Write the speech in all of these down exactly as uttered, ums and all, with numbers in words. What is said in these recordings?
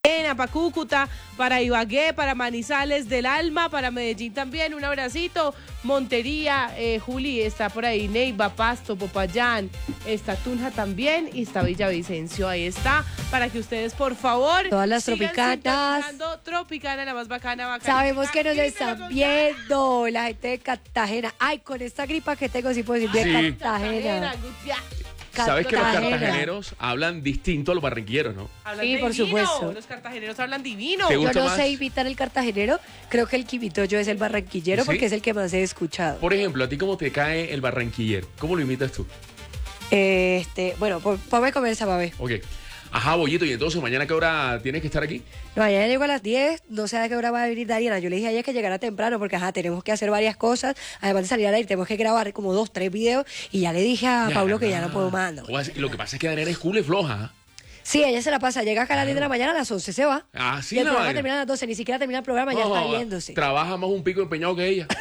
para Cúcuta, para Ibagué, para Manizales del Alma, para Medellín también, un abracito, Montería, eh, Juli está por ahí, Neiva, Pasto, Popayán, está Tunja también y está Villavicencio, ahí está, para que ustedes por favor todas las tropicanas, Tropicana, la más bacana, bacana. Sabemos que nos están viendo la gente de Cartagena. Ay, con esta gripa que tengo sí puedo decir bien Sí. Cartagena. Cartagena. Sabes que los Cartagena. cartageneros hablan distinto a los barranquilleros, ¿no? Hablan Sí, por divino, supuesto. los cartageneros hablan divino. ¿Te Yo gusta no más? sé imitar el cartagenero, creo que el que imito yo es el barranquillero ¿Sí? porque es el que más he escuchado. Por ejemplo, ¿a ti cómo te cae el barranquillero? ¿Cómo lo imitas tú? Este, bueno, pues ponme a comer esa babé. Ok. Ajá, Bollito, ¿y entonces mañana a qué hora tienes que estar aquí? No, mañana llego a las diez, no sé a qué hora va a venir Dariana. Yo le dije a ella que llegara temprano porque, ajá, tenemos que hacer varias cosas. Además de salir al aire, tenemos que grabar como dos, tres videos. Y ya le dije a Ya, Pablo que ya no nah. puedo más. ¿no? Joder, Lo que pasa es que Daniela es cool y floja. ¿ah? Sí, ella se la pasa. Llega acá a las diez de la mañana, a las once se va. Ah, sí, y el la programa vaina. termina a las doce. Ni siquiera termina el programa, ya No, está yéndose. Trabaja más un pico empeñado que ella.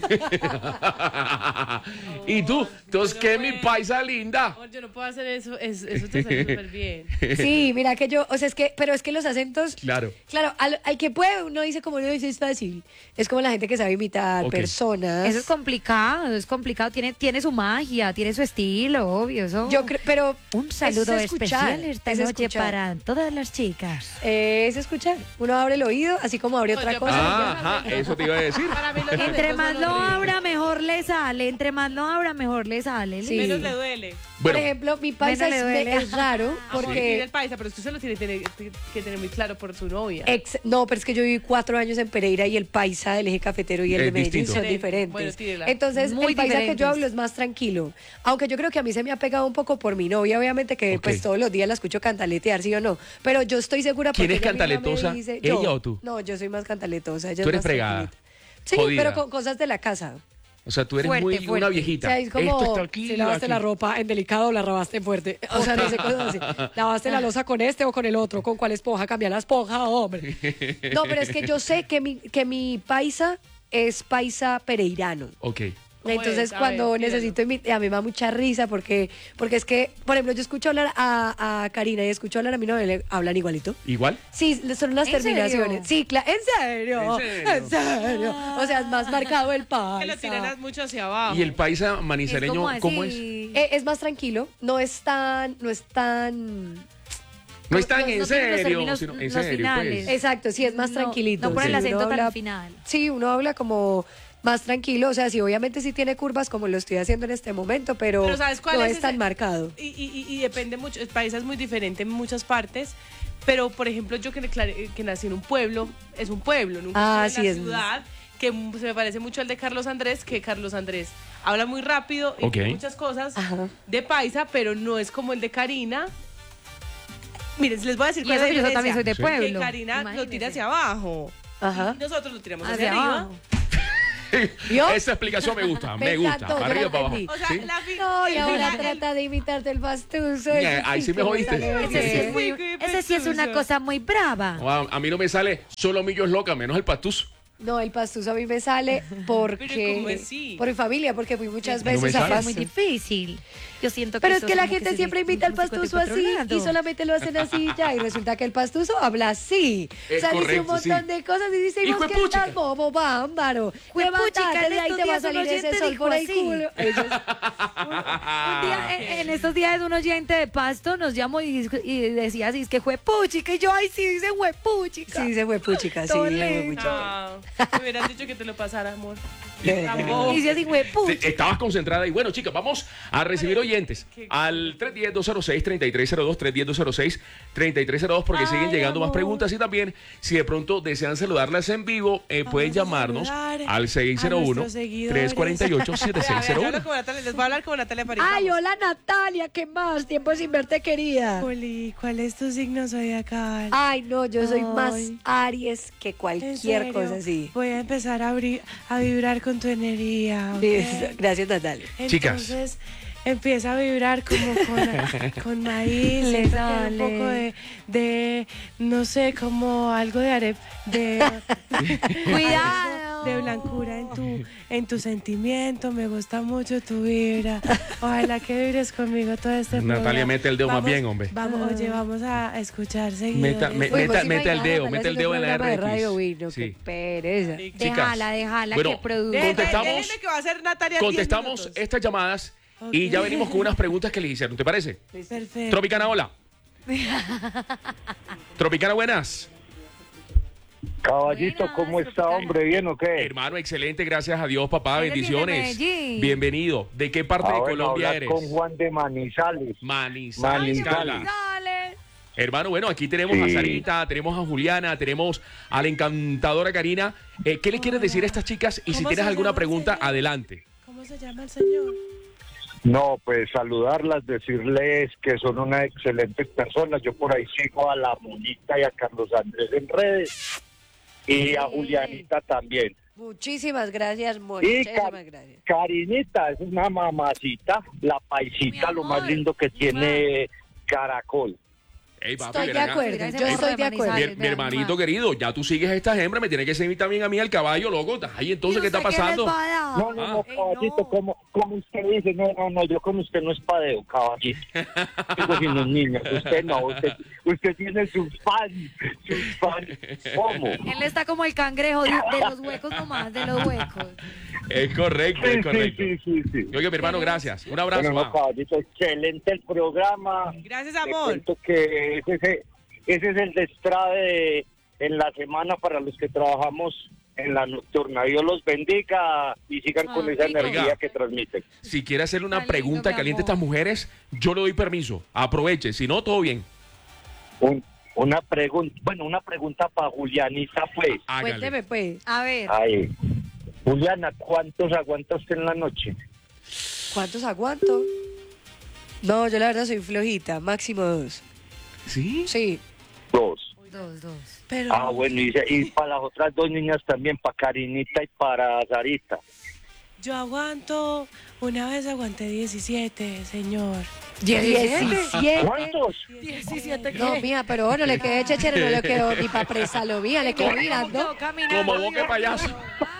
¿Y tú? Entonces, ¿qué mi paisa linda? Amor, yo no puedo hacer eso, es- eso te sale súper bien. Sí, mira que yo, o sea, es que, pero es que los acentos, Claro. claro, al, al que puede uno dice como no dice es fácil. Es como la gente que sabe imitar Ok. personas. Eso es complicado, es complicado. Tiene, tiene su magia, tiene su estilo, obvio. Eso. Yo creo, pero Un saludo es escuchar, especial esta es noche escuchar. para todas las chicas. eh, es escuchar. Uno abre el oído, así como abre otra Oye, cosa. Ah, ajá, eso te iba a decir. Para mí los Entre acentos más son lo horribles. abra, mejor le sale. Entre más lo abra, mejor le sale. Sí. Menos le duele. Por Bueno, ejemplo, mi paisa Menos es, le duele. es raro Amor, tiene porque el paisa, pero usted se lo tiene que tener, que tener muy claro por su novia. ex- no, pero es que yo viví cuatro años en Pereira y el paisa del eje cafetero y el Es de Medellín distinto. son Diferente. diferentes. Bueno, tírela. Entonces, Muy el paisa que diferentes. yo hablo es más tranquilo. Aunque yo creo que a mí se me ha pegado un poco por mi novia, obviamente que Ok. pues todos los días la escucho cantaletear, sí o no. Pero yo estoy segura ¿Quién porque es ella misma me cantaletosa, dice- ella yo. o tú? No, yo soy más cantaletosa. Ella Tú es eres más fregada, tranquilita. Sí, jodida. pero con cosas de la casa. o sea, tú eres Fuerte, muy fuerte. una O viejita. sea, es como Esto está aquí, si lavaste aquí. la ropa en delicado o la lavaste en fuerte. O sea, no sé cosas así. Lavaste la losa con este o con el otro. ¿Con cuál esponja? Cambia la esponja, hombre. No, pero es que yo sé que mi, que mi paisa es paisa pereirano. Ok. ¿Cómo Entonces, es? A cuando ver, tíralo. necesito imi- a mí me da mucha risa porque, porque es que, por ejemplo, yo escucho hablar a, a Karina y escucho hablar a mi novia, le hablan igualito. ¿Igual? Sí, son unas ¿En serio? terminaciones. Sí, claro, ¿en serio? ¿En ¿En serio? serio? O sea, es más marcado el Que paisa. lo tiran mucho hacia abajo. ¿Y el paisa Es manizaleño como así. cómo es? Eh, es más tranquilo, no es tan, no es tan... No es tan No- en no tiene los serio, términos- sino en los serio, finales. pues. Exacto, sí, es más No, tranquilito. no pone el Sí, acento uno tan habla- final. Sí, uno habla como más tranquilo, o sea, sí, obviamente sí tiene curvas como lo estoy haciendo en este momento, pero, Pero ¿sabes cuál no es es, tan ese? marcado. Y, y, y- y depende mucho, el país es muy diferente en muchas partes, pero por ejemplo yo que, declaré- que nací en un pueblo, es un pueblo, nunca Ah, estuve en sí, la es- ciudad, que m- se me parece mucho al de Carlos Andrés, que Carlos Andrés habla muy rápido y Ok. tiene muchas cosas Ajá. de paisa, pero no es como el de Karina. Miren, les voy a decir Y cuál eso es que la yo también soy de diferencia. pueblo. Que Karina lo Imagínese. tira hacia abajo. Ajá. Y nosotros lo tiramos hacia, Hacia arriba. abajo. ¿Vio? Esa explicación me gusta, me, Me gusta. encantó, Para yo arriba, la para abajo. entendí. O sea, ¿Sí? la fi- No, y el ahora final- trata de imitarte el pastuso. Ya, ahí sí me jodiste. Ese sí, es muy- Qué ese sí es una pestuzo. cosa muy brava. Wow, a mí no me sale solo millos loca, menos el pastuso. No, el pastuso a mí me sale porque... Pero ¿cómo así? Por mi familia, porque fui muchas No me veces a sale. Es muy pasto. difícil. Yo siento que Pero es eso que la como gente se siempre le- imita al como se pastuso fue por otro así lado. y solamente lo hacen así y ya. Y resulta que el pastuso habla así. Es o sea, dice un correcto, montón sí. de cosas y dice, Hijo vos de que puchica. estás bobo, bámbaro. Juepuchica, Levántate en de ahí estos te va a días un salir ese oyente sol dijo por el así. culo. Ellos- Un día, en, en estos días un oyente de Pasto nos llamó y, y decía así, es que fue puchica, y yo, ay, sí, dice huepuchica. Sí, se fue puchica, sí. Todo se fue lindo. puchica. Ah, me hubieras dicho que te lo pasara, amor. De verdad. Amor. Y dice así, Te- huepuchica. Estabas concentrada y bueno, chicas, vamos a recibir oyentes al tres uno cero, dos cero seis, tres tres cero dos, tres uno cero, dos cero seis, tres tres cero dos porque Ay, siguen llegando más amor. preguntas y también si de pronto desean saludarlas en vivo, eh, pueden a llamarnos saludar al seis cero uno, nuestros seguidores. tres cuatro ocho, siete seis cero Vea, vea, yo hablo uno. como Natalia, les voy a hablar como Natalia París. Ay, vamos. hola Natalia, ¿qué más? Tiempo sin verte, querida. Poli, ¿cuál es tu signo zodiacal? Ay, no, yo soy más Ay. Aries que ¿En cualquier serio? cosa así. Voy a empezar a, abrir, a vibrar con tu energía. ¿ok? Sí, gracias, Natalia. Chicas. Entonces empieza a vibrar como con, con maíz, Le siento que sale. un poco de, de, no sé, como algo de arep, de Cuidado. de blancura en tu, en tu sentimiento. Me gusta mucho tu vibra. Ojalá que vibres conmigo todo este Natalia, programa. mete el dedo más Vamos- bien, hombre. Vamos, oye, vamos a escuchar seguido. Meta- me- eso. Uy, meta- vos meta el imaginás, dedo, ojalá meta el haciendo dedo un en la programa de R X. radio, uy, no, Sí. qué pereza. Sí. Chicas, Déjala, déjala bueno, que produzca. Deje- contestamos- déjenme que va a hacer Natalia diez Contestamos minutos. estas llamadas y Ok. ya venimos con unas preguntas que les hicieron. ¿Te parece? Perfecto. Tropicana, hola. Tropicana, buenas. Caballito, Buenas, ¿cómo está, tropical. hombre? ¿Bien o qué? Hermano, excelente, gracias a Dios, papá. Él es bien de Bendiciones. Medellín. Bienvenido. ¿De qué parte Ah, de bueno, Colombia hablar eres? con Juan de Manizales. Manizales. Manizales. Cala. Dale. Hermano, bueno, aquí tenemos a Sí. Sarita, tenemos a Juliana, tenemos a la encantadora Karina. Eh, ¿Qué le quieres decir a estas chicas? Y si ¿Cómo tienes se alguna llama el pregunta, señor? adelante. ¿Cómo se llama el señor? No, pues saludarlas, decirles que son unas excelentes personas. Yo por ahí sigo a la Monita y a Carlos Andrés en redes. Y a Julianita también. Muchísimas gracias, Mori. Y Muchísimas Car- gracias. Karinita es una mamacita, la paisita, Mi lo más amor. lindo que tiene Caracol. Ey, papi, Estoy ven de acá. acuerdo, Mira ese yo perro estoy de de acuerdo. Mi, Manizales. mi hermanito querido, ya tú sigues a esta hembra, me tiene que seguir también a mí al caballo, loco. Ay, entonces, ¿qué está pasando? No, no, no, Ey, caballito, no. como, como usted dice, no, no, no, yo con usted no es padeo, caballito. Digo, si los niños, usted no, usted, usted tiene sus fans, sus fans. ¿Cómo? Él está como el cangrejo de, de los huecos nomás, de los huecos. Es correcto, Sí, es sí, correcto. sí, sí, sí. Oye, mi hermano, gracias. Un abrazo. Bueno, no, ma. caballito, excelente el programa. Gracias, Te amor. cuento que ese, ese, ese es el destrade de- en la semana para los que trabajamos en la nocturna. Dios los bendiga y sigan con Ah, esa rico. energía Oiga. que transmiten. Si quiere hacerle una Está lindo, pregunta mi caliente a amor. estas mujeres, yo le doy permiso. Aproveche. Si no, todo bien. Un- una pregunta, bueno, una pregunta para Julianita, pues. Hágale. Cuénteme, pues, A ver. Ay, Juliana, ¿cuántos aguanta usted en la noche? ¿cuántos aguanto? No, yo la verdad soy flojita, máximo dos. ¿Sí? Sí. Dos. Dos, dos. Pero Ah, bueno, y, y para las otras dos niñas también, para Karinita y para Sarita. yo aguanto, una vez aguanté diecisiete, señor. ¿diecisiete? ¿Cuántos? diecisiete. No, mía, pero bueno, le quedé chechere, no le quedó ni para presarlo, mía, le quedó mirando. Como boque payaso.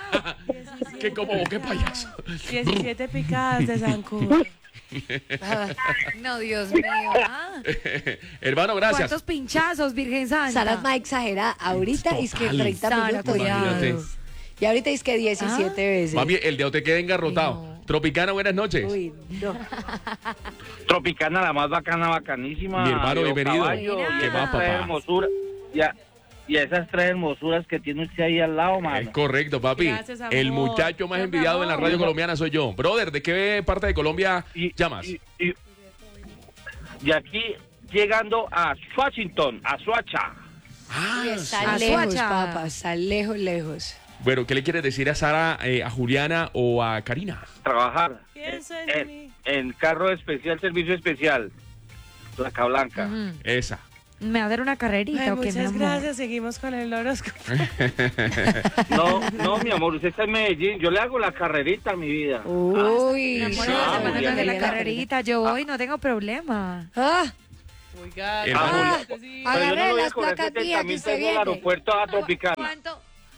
que como boque payaso. diecisiete picadas de zancudo. Ah, No, Dios mío. ah. Hermano, gracias. ¿Cuántos pinchazos, Virgen Santa? Sara es más exagerada. Ahorita es que Total. treinta Sara, minutos. Imagínate. ya. Y ahorita es que diecisiete veces. Mami, el dedo te queda engarrotado. No. Tropicana, buenas noches. Uy, no. Tropicana, la más bacana, bacanísima. Mi hermano, Viejo bienvenido. caballo, Mira. y ¿Qué esas más, tres papá? hermosuras. Ya, y esas tres hermosuras que tiene usted ahí al lado, Es mano. correcto, papi. Gracias, amor. El muchacho más Mi envidiado en la amor. radio colombiana soy yo. Brother, ¿de qué parte de Colombia Y, llamas? Y, y- y aquí, llegando a Washington, a Suacha. Ah, Está A lejos, Suacha. papá, está lejos, lejos. bueno, ¿qué le quieres decir a Sara, eh, a Juliana o a Karina? Trabajar Piensa en en, mí. en carro especial, servicio especial. Placa Blanca. Ujú. Esa. ¿Me va a dar una carrerita Ay, o qué, mi muchas amor? gracias, seguimos con el horóscopo. No, no, mi amor, usted está en Medellín. Yo le hago la carrerita, mi vida. Uy, Mi amor, Eso. en la Ah, semana Juliana. de la carrerita, yo voy, no tengo problema. Ah, Oiga, El no, amor. usted sí. Ah, Pero yo agarre no le voy a las cobrar placas setenta mías que mil usted pesos al viene. aeropuerto a Tropicana. ¿Cuánto?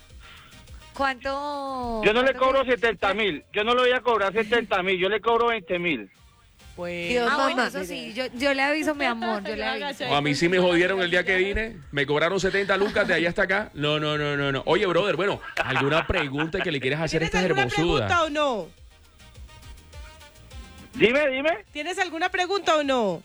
¿Cuánto? Yo no le cuánto cobro me- setenta mil. Yo no le voy a cobrar setenta mil. Yo le cobro veinte mil. Pues, Dios, Ah, bueno, mamá, eso mire. sí, yo, yo le aviso, mi amor, yo le Yo aviso. agachadita. O a mí sí me jodieron el día que vine. Me cobraron setenta lucas de allá hasta acá. No, no, no, no, no. Oye, brother, bueno, ¿alguna pregunta que le quieras hacer a ¿Tienes estas alguna pregunta hermosudas? o no? Dime, dime. ¿Tienes alguna pregunta o no?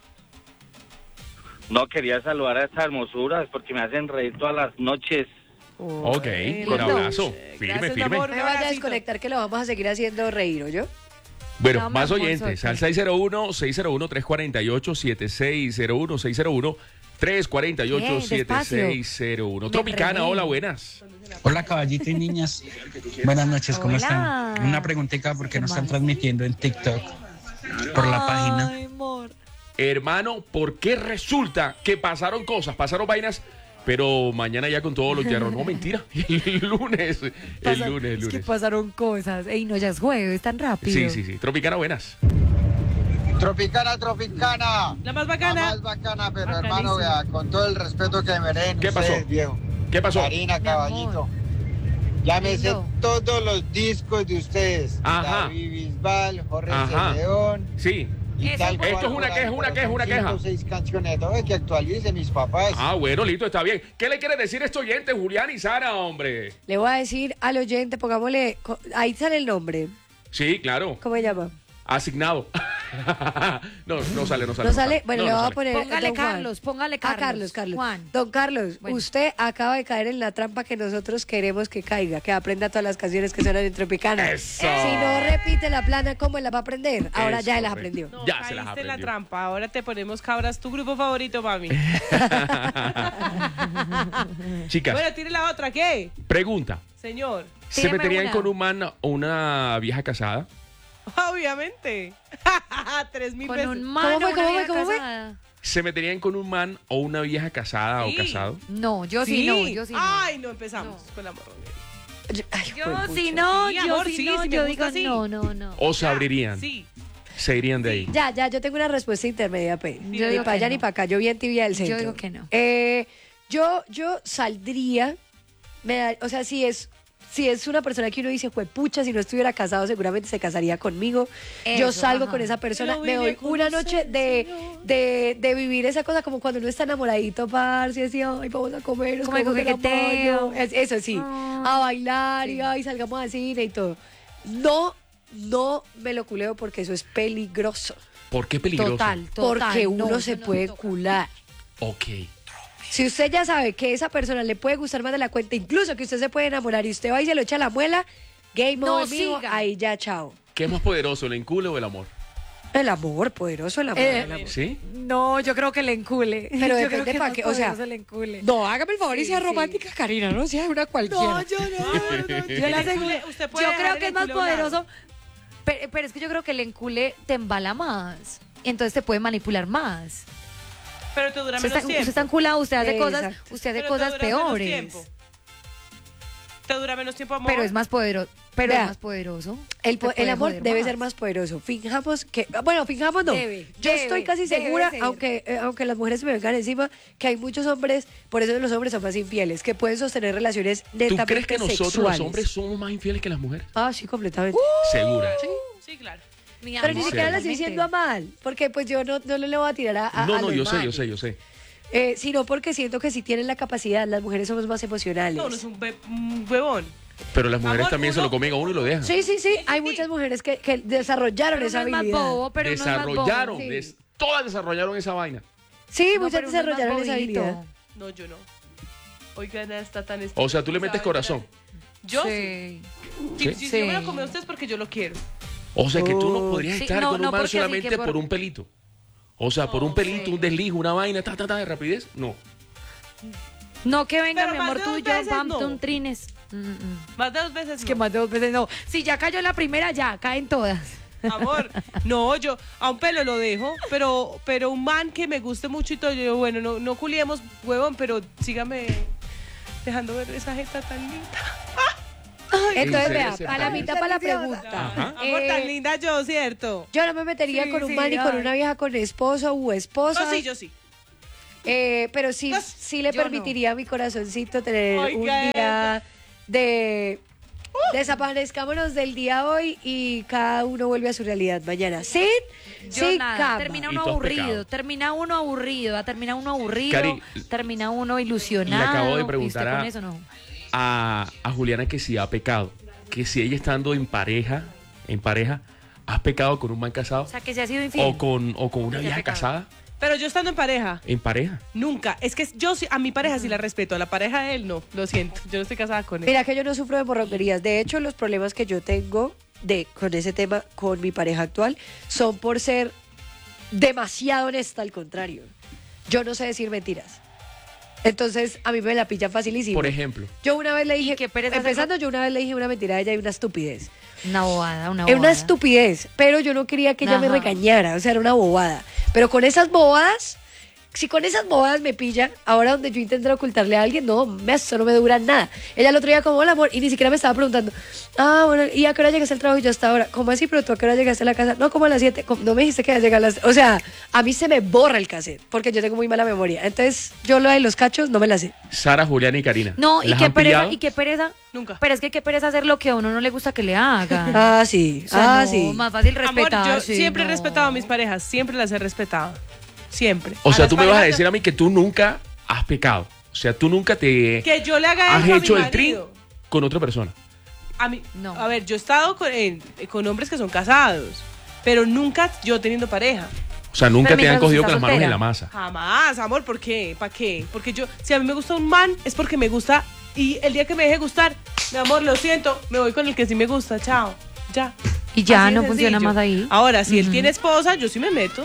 No, quería saludar a estas hermosuras porque me hacen reír todas las noches. Ok, Bueno, un abrazo. eh, Firme, gracias, firme. amor. No Un me vaya a abracito. desconectar que lo vamos a seguir haciendo reír, ¿yo? Bueno, No, mi más amor, oyentes, suerte. al seis cero uno, seis cero uno, tres cuatro ocho, siete seis cero uno, seis cero uno, tres cuatro ocho, siete seis cero uno. Me Tropicana, enredé. hola, buenas. Hola caballito y niñas, buenas noches, ¿cómo Hola. están? Una preguntita, ¿por qué no están más? transmitiendo en TikTok por la página? Ay, amor. Hermano, ¿por qué resulta que pasaron cosas, pasaron vainas, pero mañana ya con todos los hierros? No, mentira, el lunes, el Pasa- lunes, el Es que lunes. pasaron cosas. Ey, no, ya es jueves, tan rápido. Sí, sí, sí. Tropicana, buenas. Tropicana, Tropicana. La más La bacana. más bacana, pero Bacanísima. hermano, vea, con todo el respeto que merecen ¿Qué ustedes, pasó? viejo. ¿Qué pasó? Karina, Mi caballito. Ya me sé Lindo. todos los discos de ustedes. Ajá. David Bisbal, Jorge Ajá. León. Sí. Y Eso tal es cual Esto es una por queja, ahí, una pero queja, son una cinco queja. o seis canciones. No, que actualice mis papás. Ah, bueno, listo, está bien. ¿Qué le quiere decir a este oyente, Julián y Sara, hombre? Le voy a decir al oyente, pongámosle, co- ahí sale el nombre. Sí, claro. ¿Cómo se llama? Asignado. no, no sale, no sale. ¿No sale? Bueno, No, le no voy a sale. poner Póngale don Juan. Carlos, póngale Ah, Carlos. Carlos, Carlos. Juan. Don Carlos, Bueno. usted acaba de caer en la trampa que nosotros queremos que caiga, que aprenda todas las canciones que suenan en Tropicana. Eso. Si no repite la plana, ¿cómo la va a aprender? Ahora Es ya las correcto. aprendió. No, Ya se las caíste en la aprendió. trampa. Ahora te ponemos cabras, tu grupo favorito, mami. Chicas, Bueno, tire la otra, ¿qué? pregunta. Señor. ¿Se Tíreme meterían una. con un man o una vieja casada? Obviamente. Tres mil Con veces. un mano, ¿Cómo fue, una cómo fue, vieja cómo fue? casada. ¿Se meterían con un man o una vieja casada Sí. o casado? No, yo sí, no, yo sí no. Ay, no empezamos con la morronera. Yo, ay, Yo juepucha. sí no, Sí, yo amor, sí sí, no, sí me yo gusta digo así. no, no, no. ¿O se abrirían? Sí. ¿Se irían de ahí? Ya, ya, yo tengo una respuesta intermedia, P. Yo Ni digo para que allá ni no. para acá. Yo bien tibia del Yo centro. digo que no. Eh, yo, yo saldría, me da- o sea, si es, si es una persona que uno dice, fue pucha, si no estuviera casado, seguramente se casaría conmigo. yo Eso, salgo ajá. con esa persona, Lo me vine doy a una conocer, noche de, señor. de, de vivir esa cosa como cuando uno está enamoradito, parce, así, ay, vamos a comer, nos Como el comemos de la coqueteo. mano. Es- Eso sí, Ah. a bailar y ay, salgamos al cine y todo. No, no me lo culeo porque eso es peligroso. ¿Por qué peligroso? Total, total. Porque uno no, se eso no puede toca. cular. Ok. Si usted ya sabe que esa persona le puede gustar más de la cuenta, incluso que usted se puede enamorar y usted va y se lo echa a la muela, game No over, amigo, siga. ahí ya, chao. ¿Qué es más poderoso, el encule o el amor? El amor, poderoso el amor. Eh, el amor. ¿Sí? No, yo creo que le encule. Pero Yo depende creo que pa' es qué, más o sea, poderoso el encule. No, hágame el favor y Sí, sea sí. romántica, Karina, no sea una cualquiera. No, yo no, no, no, yo le aseguro. Usted puede Yo dejar creo el que es más encule a un lado. poderoso. Pero, pero es que yo creo que el encule te embala más. Entonces te puede manipular más. Pero te dura Usted menos está, tiempo. usted está enculado, usted hace cosas, Exacto. usted hace Pero te cosas dura menos peores. tiempo. Te dura menos tiempo, amor. Pero es más poderoso. Pero Vea, es más poderoso. El, po- Te puede el amor joder debe ser más poderoso. Fijamos que, bueno, fijamos no. Debe, Yo debe, estoy casi debe segura, ser. aunque, eh, aunque las mujeres se me vengan encima, que hay muchos hombres, por eso los hombres son más infieles, que pueden sostener relaciones ¿Tú netamente crees que nosotros sexuales. los hombres somos más infieles que las mujeres? Ah, sí, completamente. Segura. Sí, claro. Mi Pero ni amor, siquiera la estoy totalmente. diciendo a mal, porque pues yo no, no le voy a tirar a, a- No, a no, los yo sé, yo males. sé, yo sé. Eh, sino porque siento que si tienen la capacidad, las mujeres somos más emocionales. No, no es un, be- un huevón. Pero las mujeres Amor, también se uno- lo comen a uno y lo dejan. Sí, sí, sí, hay muchas mujeres que, que desarrollaron Pero esa uno es más habilidad. bobo, pero uno es más bobo. desarrollaron, sí. des- todas desarrollaron esa vaina. Sí, No, muchas pero uno es más desarrollaron esa bobito. habilidad. No, yo no. Oigan, está tan O sea, tú le metes ¿sabes? corazón. Yo sí. Sí. Si, Sí. si Sí. yo me lo comí a ustedes porque yo lo quiero. O sea, que tú no Oh. podrías Sí, estar no, con un no, man porque así solamente que por... por- un pelito. O sea, por un pelito, un desliz, una vaina, ta, ta, ta, de rapidez. No. No que venga, Pero mi más amor, de tú dos y yo, veces vamos, no. un trines. Mm, mm. Más de dos veces. Es que no. más de dos veces no. Si ya cayó la primera, ya, caen todas. Amor, no, yo a un pelo lo dejo, pero pero un man que me guste mucho y todo, yo digo, bueno, no, no culiemos, huevón, pero sígame dejando ver esa jeta tan linda. Entonces, Sí, vea, sí, sí. para la mitad, para la pregunta. Ajá. Amor, Eh, tan linda yo, ¿cierto? Yo no me metería Sí, con un sí, man y con ay. una vieja con esposo u esposa. Yo sí, yo sí. Eh, pero sí, Pues, sí le yo no. permitiría a mi corazoncito tener Oiga, un día de... Desaparezcámonos del día hoy y cada uno vuelve a su realidad mañana. Sin, Yo sin nada, cama. termina Y uno todo es aburrido, pecado. termina uno aburrido, ah, termina uno aburrido, Cari, termina uno ilusionado. le acabo de ¿y preguntar usted a- con eso no? A, a Juliana que si ha pecado. Que si ella estando en pareja, en pareja, has pecado con un man casado O sea, que se ha sido infiel. o con, o con una Ya vieja pecado. casada Pero yo estando en pareja, en pareja. nunca. Es que yo sí- a mi pareja sí la respeto, a la pareja de él no, lo siento. Yo no estoy casada con él. Mira que yo no sufro de morronguerías. De hecho, los problemas que yo tengo de, con ese tema con mi pareja actual son por ser demasiado honesta, al contrario. Yo no sé decir mentiras. Entonces, a mí me la pillan facilísimo. Por ejemplo. Yo una vez le dije, qué pereza empezando, yo una vez le dije una mentira a ella y una estupidez. Una bobada, una Era bobada. una estupidez, pero yo no quería que ella me Ajá. regañara, o sea, era una bobada. Pero con esas bobadas, si con esas bobadas me pillan, ahora donde yo intenté ocultarle a alguien, no, me- eso no me dura nada. Ella el otro día como, hola amor, y ni siquiera me estaba preguntando, ah, bueno, ¿y a qué hora llegaste al trabajo? Y yo hasta ahora, ¿cómo así? ¿Pero tú a qué hora llegaste a la casa? No, como a las siete, no me dijiste que ibas a llegar a las... O sea, a mí se me borra el cassette, porque yo tengo muy mala memoria. Entonces, yo lo de los cachos no me la sé. Sara, Juliana y Karina. No, y ¿las qué han pereza, pillado? y qué pereza. Nunca. Pero es que qué pereza hacer lo que a uno no le gusta que le hagan. Ah, sí, O sea, ah, no, sí. más fácil Amor, respetar. yo sí, siempre he no. respetado a mis parejas, siempre las he respetado. Siempre. O sea, las tú me vas a parejas decir a mí que tú nunca has pecado. O sea, tú nunca te que yo le haga has eso a hecho mi el tri marido. con otra persona. A mí, No. a ver, yo he estado con, en- con hombres que son casados, pero nunca yo teniendo pareja. O sea, nunca Pero te han mientras cogido con estás las manos en soltera. la masa. Jamás, amor, ¿por qué? ¿Para qué? Porque yo, si a mí me gusta un man, es porque me gusta. Y el día que me deje gustar, mi amor, lo siento, me voy con el que sí me gusta, chao. Ya. Y ya Así de no funciona sencillo. más ahí. Ahora, si él Ujú. tiene esposa, yo sí me meto.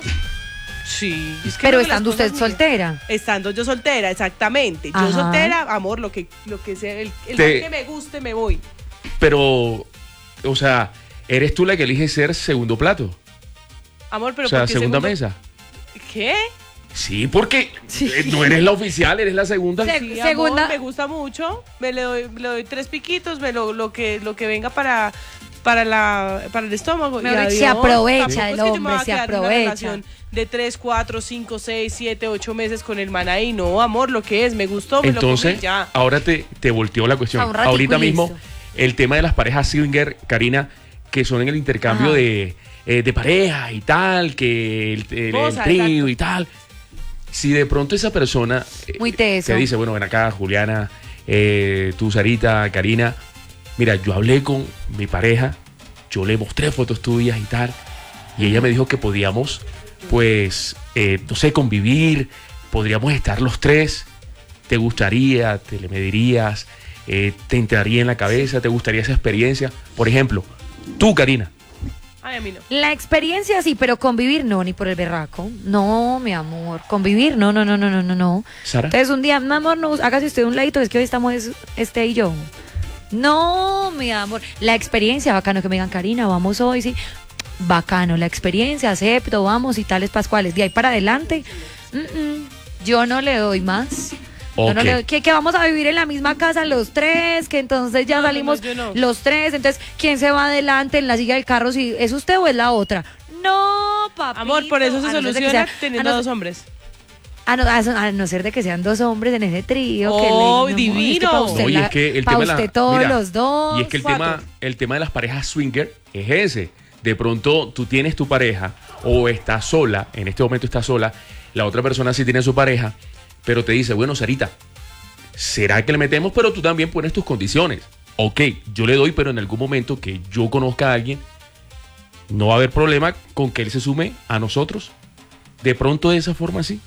Sí. Es que Pero creo que las estando usted cosas muy- soltera. Estando yo soltera, exactamente. Yo Ajá. soltera, amor, lo que, lo que sea, el, el Te- que me guste, me voy. Pero, o sea, eres tú la que elige ser segundo plato. Amor, pero O sea, ¿por qué segunda segundo- mesa. ¿Qué? Sí, porque eh, no eres la oficial, eres la segunda. Se- Sí, segunda- amor, me gusta mucho. Me le doy, le doy tres piquitos, me lo, lo que lo que venga para para la para el estómago. Mejor y dicho, se adiós. aprovecha Tampoco el es que yo me hombre, voy a se quedar en una aprovecha. relación de tres, cuatro, cinco, seis, siete, ocho meses con el man ahí. No, amor, lo que es, me gustó, me lo Entonces, comí, ya. ahora te, te volteó la cuestión. A un ratico Ahorita y mismo, listo. el tema de las parejas swinger, Karina, que son en el intercambio Ajá. de, eh, de parejas y tal, que el, el- el Cosa, trío exacto. y tal. Si de pronto esa persona eh, Muy teso. te dice, bueno, ven acá, Juliana, eh, tú, Sarita, Karina, mira, yo hablé con mi pareja, yo le mostré fotos tuyas y tal, y ella me dijo que podíamos, pues, eh, no sé, convivir, podríamos estar los tres, ¿te gustaría? ¿Te le medirías? Eh, ¿Te entraría en la cabeza? ¿Te gustaría esa experiencia? Por ejemplo, tú, Karina. Ay, a mí no. La experiencia sí, pero convivir no, ni por el berraco. No, mi amor. Convivir, no, no, no, no, no, no, no. Sara. Entonces un día, mi amor, no, hágase usted un ladito, es que hoy estamos es- este y yo. No, mi amor. La experiencia, bacano que me digan, Karina, vamos hoy, sí. Bacano, la experiencia, acepto, vamos y tales pascuales. De ahí para adelante, mm, mm, yo no le doy más. Yo no Ok. le doy- que, que vamos a vivir en la misma casa los tres, que entonces ya No, no, no, salimos yo no. los tres. Entonces, ¿quién se va adelante en la silla del carro? Si es usted o es la otra. No, papito. Amor, por eso se A no ser de que soluciona sea- teniendo a no- dos hombres. A no, a so- a no ser de que sean dos hombres en ese trío. que ¡Oh, le- mi amor, es que divino! pa' usted No, y la- es que el pa' tema de la- usted todos mira, los dos. Y es que el cuatro. tema, el tema de las parejas swinger es ese. De pronto tú tienes tu pareja o estás sola, en este momento estás sola, la otra persona sí tiene su pareja, pero te dice, bueno, Sarita, ¿será que le metemos? Pero tú también pones tus condiciones. Ok, yo le doy, pero en algún momento que yo conozca a alguien, no va a haber problema con que él se sume a nosotros. De pronto de esa forma sí.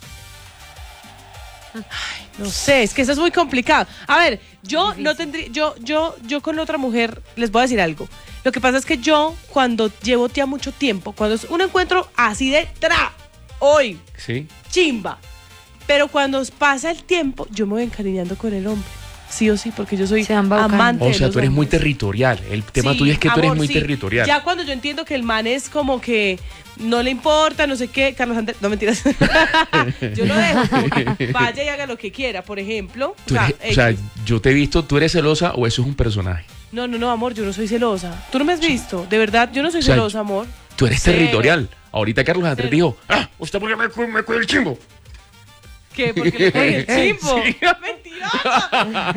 No sé, es que eso es muy complicado. A ver, yo no tendría, yo, yo, yo con otra mujer, les voy a decir algo. Lo que pasa es que yo, cuando llevo ya mucho tiempo, cuando es un encuentro así de tra, hoy, Sí. chimba. Pero cuando pasa el tiempo, yo me voy encariñando con el hombre. Sí o sí, porque yo soy Se van baucando. amante O de sea, los tú eres muy hombres. territorial. El tema Sí, tuyo es que tú eres amor, muy sí. territorial. Ya cuando yo entiendo que el man es como que no le importa, no sé qué, Carlos Andrés, no mentiras. Yo lo dejo. Vaya y haga lo que quiera, por ejemplo. O Tú sea, eres- o sea, X. yo te he visto, ¿tú eres celosa o eso es un personaje? No, no, no, amor, yo no soy celosa. Tú no me has visto, de verdad, yo no soy O sea, celosa, amor. Tú eres Cero. territorial. Ahorita Carlos Andrés Cero. dijo, ah, ¿usted por qué me, cu- me cuida el chimbo? ¿Qué? Porque le coge el chimbo. Sí. ¡Mentirosa!